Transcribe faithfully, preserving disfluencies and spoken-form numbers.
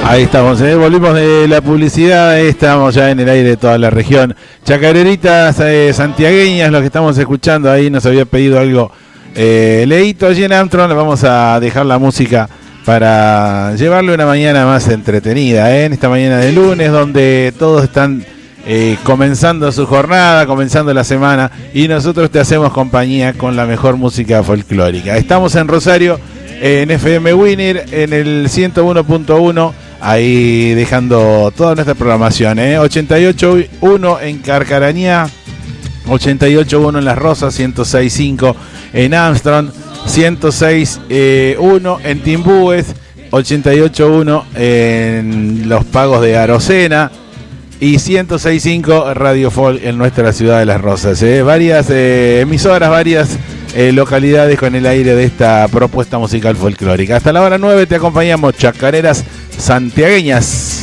Ahí estamos, ¿eh? Volvimos de la publicidad, estamos ya en el aire de toda la región. Chacareritas eh, santiagueñas, los que estamos escuchando ahí, nos había pedido algo. Eh, Leito allí en Armstrong, vamos a dejar la música para llevarle una mañana más entretenida, ¿eh? En esta mañana de lunes, donde todos están eh, comenzando su jornada, comenzando la semana, y nosotros te hacemos compañía con la mejor música folclórica. Estamos en Rosario, en F M Winner, en el ciento uno punto uno. Ahí dejando toda nuestra programación, ¿eh? ochenta y ocho punto uno en Carcarañá, ochenta y ocho punto uno en Las Rosas, ciento seis punto cinco en Armstrong, ciento seis punto uno en Timbúes, ochenta y ocho punto uno en Los Pagos de Arocena y ciento seis punto cinco Radio Folk en nuestra ciudad de Las Rosas, ¿eh? Varias eh, emisoras, varias Eh, localidades con el aire de esta propuesta musical folclórica. Hasta la hora nueve te acompañamos, chacareras santiagueñas.